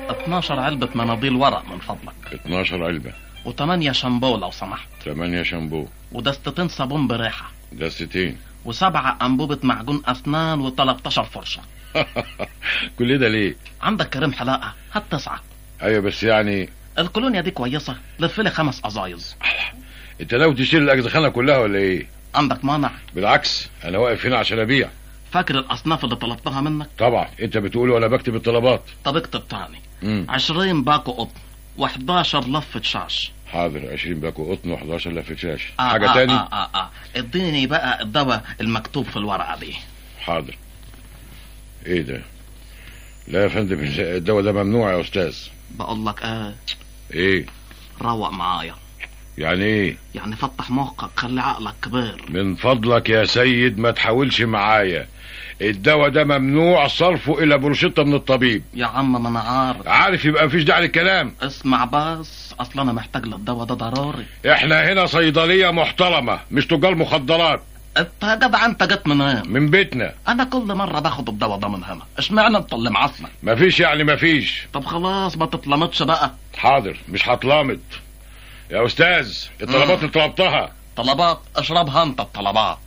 12 علبة مناديل ورق من فضلك. 12 علبة. و8 شامبو لو سمحت. 8 شامبو. ودستتين صابون بريحة. دستتين. و7 أنبوبة معجون أسنان و13 فرشة. كل ده ليه؟ عندك كريم حلاقة، هات 9. ايوه بس يعني الكولونيا دي كويسة، لفلي 5 أزايز. انت ناوي تشيل الاجزخانة كلها ولا ايه؟ عندك مانع؟ بالعكس انا واقف هنا عشان ابيع. فاكر الأصناف اللي طلبتها منك؟ طبعا انت بتقول وانا بكتب الطلبات. طب اكتب تاني. 20 باكو قطن و11 لفة شاش. حاضر، 20 باكو قطن و11 لفة شاش. حاجة تاني؟ اديني بقى الدواء المكتوب في الورقة دي. حاضر. ايه ده؟ لا يا فندم، الدواء ده ممنوع يا استاذ. بقول لك ايه؟ روق معايا. يعني ايه؟ يعني فتح مخك، خلي عقلك كبير. من فضلك يا سيد ما تحاولش معايا. الدواء ده ممنوع صرفه الى بروشته من الطبيب. يا عم ما انا عارف يبقى مفيش داعي للكلام. اسمع بس، اصل انا محتاج للدواء ده ضروري. احنا هنا صيدليه محترمه مش تجار مخدرات. انت يا جدع انت جت منين؟ من بيتنا. انا كل مره باخد الدواء ده من هنا، اشمعنى انت اللي معصمك؟ مفيش يعني مفيش. طب خلاص ما تتلمطش بقى. حاضر مش هتلامط يا استاذ. الطلبات اللي طلبتها. طلبات؟ اشربها انت الطلبات.